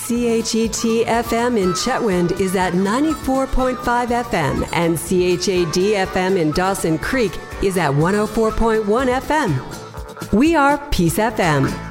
WCHET FM in Chetwynd is at 94.5 FM, and CHAD FM in Dawson Creek is at 104.1 FM. We are Peace FM.